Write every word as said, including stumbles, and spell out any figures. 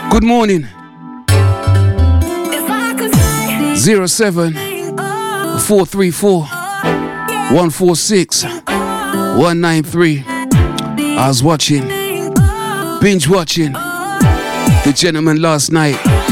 Good morning. Zero seven four three four one four six one nine three. I was watching, binge watching The Gentleman last night.